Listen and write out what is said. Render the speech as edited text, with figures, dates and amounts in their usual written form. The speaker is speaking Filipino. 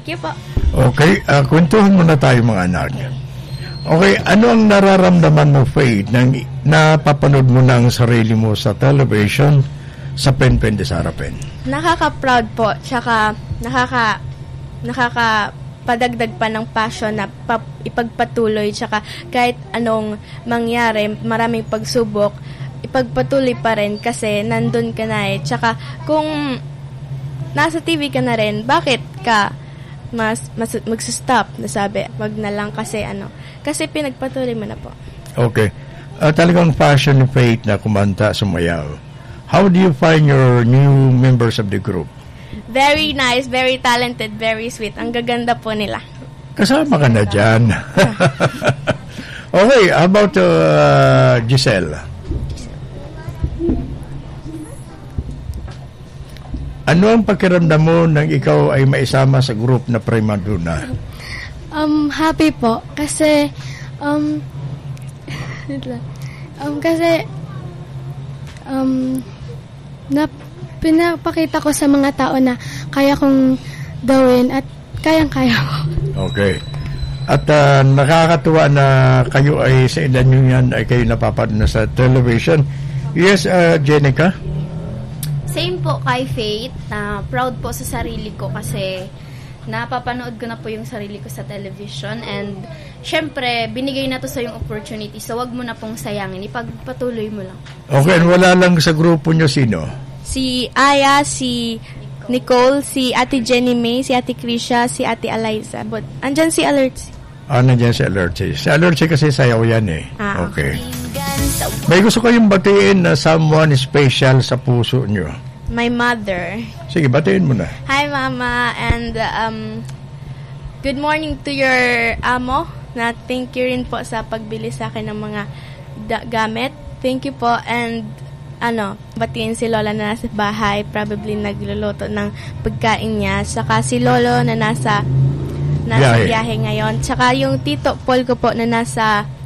Thank you po. Okay, kwentuhan muna tayo mga anak. Okay, ano ang nararamdaman mo, Faith, nang napapanood mo na ang sarili mo sa television sa Pen de Sarapen? Nakaka-proud po, tsaka nakakapadagdag pa ng passion na ipagpatuloy, tsaka kahit anong mangyari, maraming pagsubok, ipagpatuloy pa rin kasi nandun ka na eh. Tsaka kung nasa TV ka na rin, bakit ka mag-stop? Nasabi, wag na lang kasi kasi pinagpatuloy mo na po. Okay. Talagang passion ni Faith na kumanta, sumayaw. How do you find your new members of the group? Very nice, very talented, very sweet. Ang gaganda po nila. Kasama ka na dyan. Okay, how about Giselle? Ano ang pakiramdam mo nang ikaw ay maisama sa group na Prima Donna? Happy po kasi pinapakita ko sa mga tao na kaya kong gawin at kayang-kaya ko. Okay. At nakakatuwa na kayo ay sa edad nyo yan ay kayo napapanood na sa television. Yes, Jenica? Same po kay Faith. Proud po sa sarili ko kasi napapanood ko na po yung sarili ko sa television and syempre, binigay na to sa yung opportunity so wag mo na pong sayangin. Ipagpatuloy mo lang. Okay, and wala lang sa grupo nyo sino? Si Aya, si Nicole, si Ate Jenny May, si Ate Krisha, si Ate Eliza. But andyan si Alerts. Nandiyan si Alerts. Si Alerts kasi sayaw yan eh. Okay. Okay. May gusto kayong batiin na someone special sa puso nyo? My mother. Sige, batiin mo na. Hi, Mama, and good morning to your amo. Na thank you rin po sa pagbili sa akin ng mga gamit. Thank you po, and batiin si Lola na nasa bahay, probably nagluluto ng pagkain niya. Saka si Lolo na nasa biyahe ngayon. Saka yung Tito Paul ko po na nasa